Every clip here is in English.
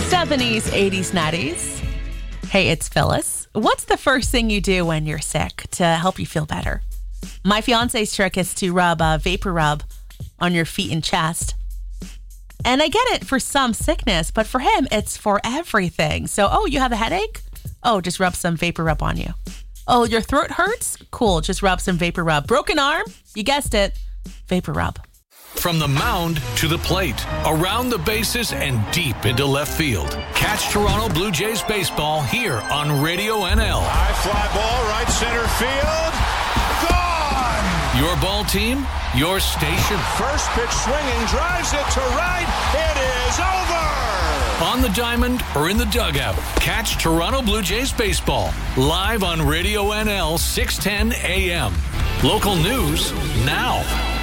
70s, 80s, 90s. Hey, it's Phyllis. What's the first thing you do when you're sick to help you feel better? My fiance's trick is to rub a vapor rub on your feet and chest. And I get it for some sickness, but for him, it's for everything. So, you have a headache? Oh, just rub some vapor rub on you. Oh, your throat hurts? Cool, just rub some vapor rub. Broken arm? You guessed it. Vapor rub. From the mound to the plate, around the bases, and deep into left field. Catch Toronto Blue Jays baseball here on Radio NL. High fly ball, right center field. Gone! Your ball team, your station. First pitch swinging, drives it to right. It is over! On the diamond or in the dugout, catch Toronto Blue Jays baseball live on Radio NL 610 AM. Local news now.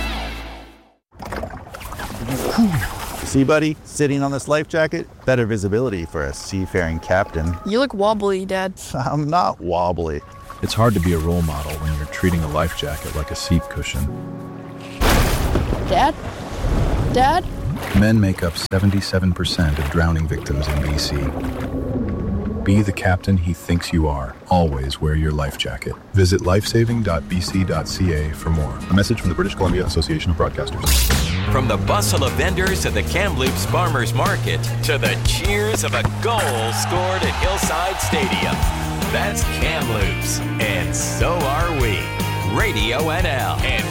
See, buddy, sitting on this life jacket, better visibility for a seafaring captain. You look wobbly, Dad. I'm not wobbly. It's hard to be a role model when you're treating a life jacket like a seat cushion. Dad? Dad? Men make up 77% of drowning victims in BC. Be the captain he thinks you are. Always wear your life jacket. Visit lifesaving.bc.ca for more. A message from the British Columbia Association of Broadcasters. From the bustle of vendors at the Kamloops Farmers Market to the cheers of a goal scored at Hillside Stadium. That's Kamloops, and so are we. Radio NL and